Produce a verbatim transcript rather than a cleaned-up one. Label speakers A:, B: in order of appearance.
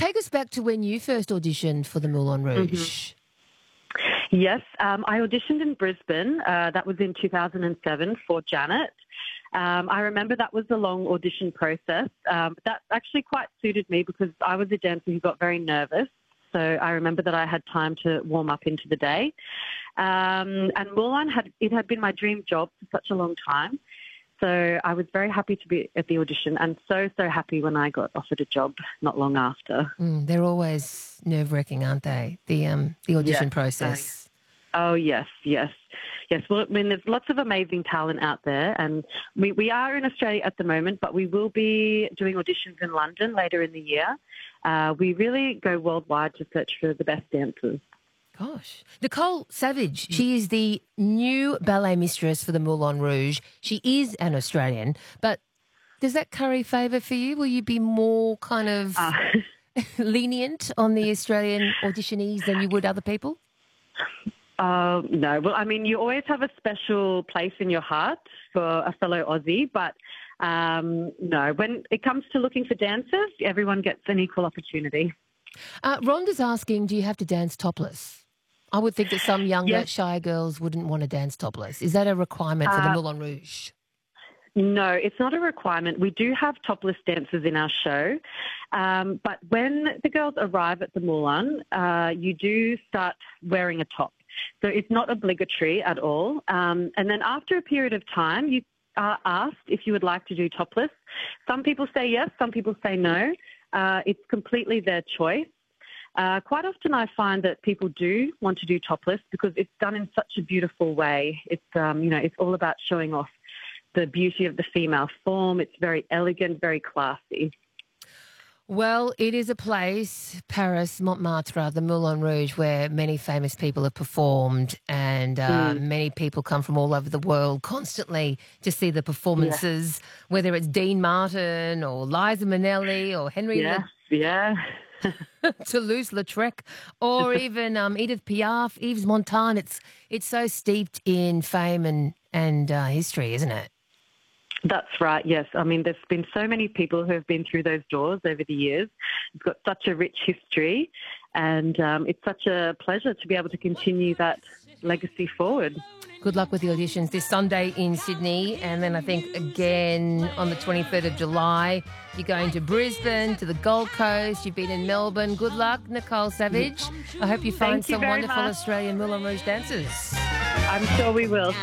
A: take us back to when you first auditioned for the Moulin Rouge.
B: Mm-hmm. Yes, um, I auditioned in Brisbane. Uh, that was in two thousand seven for Janet. Um, I remember that was a long audition process. Um, that actually quite suited me because I was a dancer who got very nervous. So I remember that I had time to warm up into the day. Um, and Moulin, had, it had been my dream job for such a long time. So I was very happy to be at the audition and so, so happy when I got offered a job not long after.
A: Mm, they're always nerve-wracking, aren't they, the um, the audition
B: yes,
A: process?
B: Oh, yes, yes. Yes, well, I mean, there's lots of amazing talent out there, and we, we are in Australia at the moment, but we will be doing auditions in London later in the year. Uh, we really go worldwide to search for the best dancers.
A: Gosh. Nicole Savage, she is the new ballet mistress for the Moulin Rouge. She is an Australian, but does that curry favour for you? Will you be more kind of uh. lenient on the Australian auditionees than you would other people?
B: Uh, no. Well, I mean, you always have a special place in your heart for a fellow Aussie, but um, no, when it comes to looking for dancers, everyone gets an equal opportunity.
A: Uh, Rhonda's asking, do you have to dance topless? I would think that some younger, yes. shy girls wouldn't want to dance topless. Is that a requirement for uh, the Moulin Rouge?
B: No, it's not a requirement. We do have topless dancers in our show, um, but when the girls arrive at the Moulin, uh, you do start wearing a top. So it's not obligatory at all. Um, and then after a period of time, you are asked if you would like to do topless. Some people say yes, some people say no. Uh, it's completely their choice. Uh, quite often I find that people do want to do topless because it's done in such a beautiful way. It's, um, you know, it's all about showing off the beauty of the female form. It's very elegant, very classy.
A: Well, it is a place, Paris, Montmartre, the Moulin Rouge, where many famous people have performed and uh, mm. many people come from all over the world constantly to see the performances, yeah. whether it's Dean Martin or Liza Minnelli or Henry
B: yeah.
A: Le-
B: yeah.
A: Toulouse-Lautrec or even um, Edith Piaf, Yves Montand. It's, it's so steeped in fame and, and uh, history, isn't it?
B: That's right, yes. I mean, there's been so many people who have been through those doors over the years. It's got such a rich history, and um, it's such a pleasure to be able to continue that legacy forward.
A: Good luck with the auditions this Sunday in Sydney, and then I think again on the twenty-third of July. You're going to Brisbane, to the Gold Coast. You've been in Melbourne. Good luck, Nicole Savage. I hope you find
B: Thank you
A: some wonderful
B: much.
A: Australian Moulin Rouge dancers.
B: I'm sure we will.